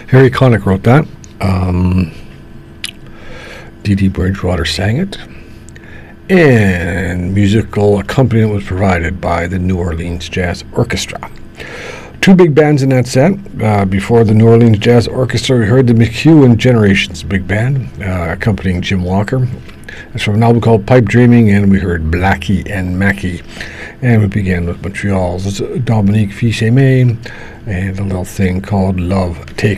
Harry Connick wrote that. Dee Bridgewater sang it. And musical accompaniment was provided by the New Orleans Jazz Orchestra. Two big bands in that set. Before the New Orleans Jazz Orchestra, we heard the McHugh Generations Big Band accompanying Jim Walker. That's from an album called Pipe Dreaming, and we heard Blackie and Mackie. And we began with Montreal's Dominique Fils-Aimé and a little thing called Love Take